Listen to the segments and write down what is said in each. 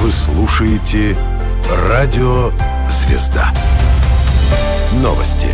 Вы слушаете Радио Звезда. Новости.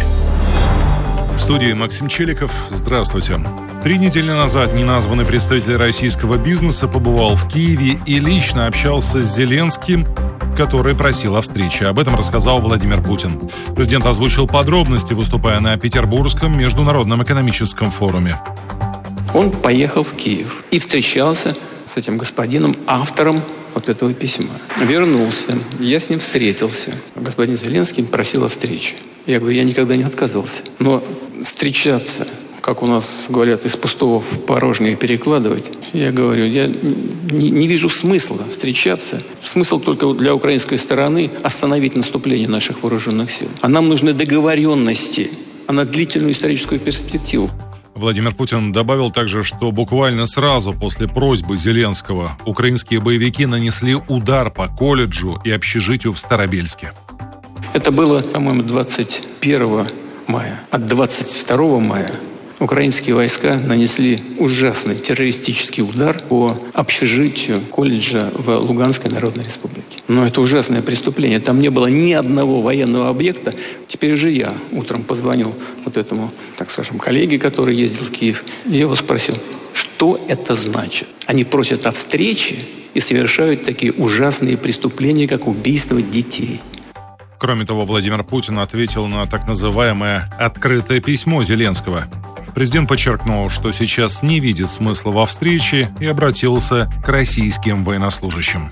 В студии Максим Челиков. Здравствуйте. 3 недели назад неназванный представитель российского бизнеса побывал в Киеве и лично общался с Зеленским, который просил о встрече. Об этом рассказал Владимир Путин. Президент озвучил подробности, выступая на Петербургском международном экономическом форуме. Он поехал в Киев и встречался с этим господином, автором вот этого письма. Вернулся, я с ним встретился. Господин Зеленский просил о встрече. Я говорю, я никогда не отказывался. Но встречаться, как у нас говорят, из пустого в порожнее перекладывать, я говорю, я не вижу смысла встречаться. Смысл только для украинской стороны остановить наступление наших вооруженных сил. А нам нужны договоренности, а на длительную историческую перспективу. Владимир Путин добавил также, что буквально сразу после просьбы Зеленского украинские боевики нанесли удар по колледжу и общежитию в Старобельске. Это было, по-моему, 21 мая. От 22 мая украинские войска нанесли ужасный террористический удар по общежитию колледжа в Луганской Народной Республике. Но это ужасное преступление. Там не было ни одного военного объекта. Теперь уже я утром позвонил вот этому, так скажем, коллеге, который ездил в Киев. И я его спросил, что это значит? Они просят о встрече и совершают такие ужасные преступления, как убийство детей. Кроме того, Владимир Путин ответил на так называемое «открытое письмо» Зеленского. Президент подчеркнул, что сейчас не видит смысла во встрече и обратился к российским военнослужащим.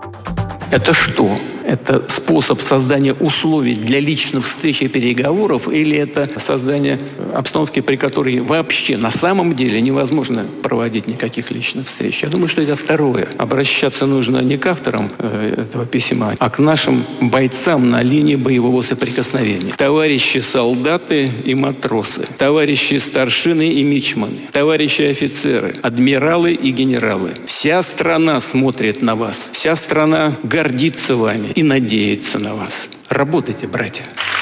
Это что? Это способ создания условий для личных встреч и переговоров, или это создание обстановки, при которой вообще на самом деле невозможно проводить никаких личных встреч? Я думаю, что это второе. Обращаться нужно не к авторам этого письма, а к нашим бойцам на линии боевого соприкосновения. Товарищи солдаты и матросы, товарищи старшины и мичманы, товарищи офицеры, адмиралы и генералы. Вся страна смотрит на вас, вся страна гордится вами и надеется на вас. Работайте, братья.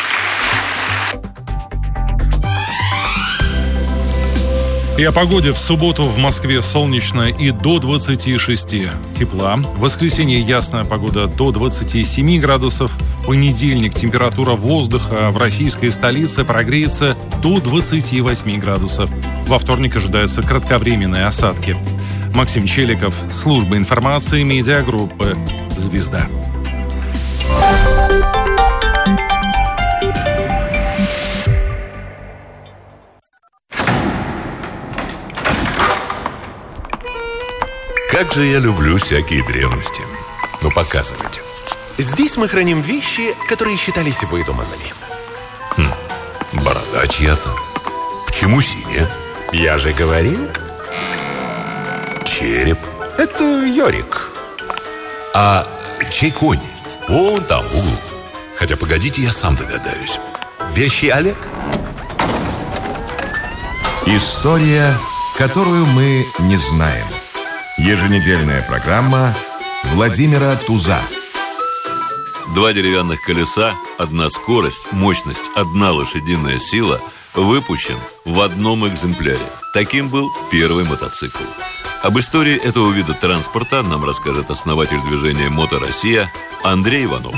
И о погоде. В субботу в Москве солнечно и до 26 тепла. В воскресенье ясная погода до 27 градусов. В понедельник температура воздуха в российской столице прогреется до 28 градусов. Во вторник ожидаются кратковременные осадки. Максим Челиков, служба информации медиагруппы «Звезда». Как же я люблю всякие древности. Ну, показывайте. Здесь мы храним вещи, которые считались выдуманными. Борода чья-то. Почему синяя? Я же говорил. Череп. Это Йорик. А чей конь? Вон там, в углу. Хотя, погодите, я сам догадаюсь. Вещи Олег. История, которую мы не знаем. Еженедельная программа Владимира Туза. 2 деревянных колеса, 1 скорость, мощность, 1 лошадиная сила выпущен в одном экземпляре. Таким был первый мотоцикл. Об истории этого вида транспорта нам расскажет основатель движения «Мото Россия» Андрей Иванов.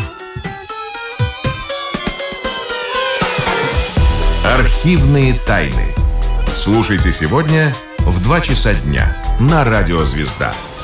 Архивные тайны. Слушайте сегодня в 2 часа дня на Радио Звезда.